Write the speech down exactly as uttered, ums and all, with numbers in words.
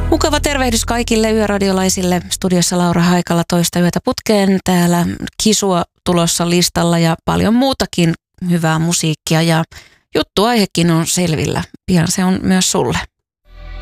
Mukava tervehdys kaikille yöradiolaisille. Studiossa Laura Haikala toista yötä putkeen. Täällä Kisua tulossa listalla ja paljon muutakin hyvää musiikkia ja juttuaihekin on selvillä. Pian se on myös sulle.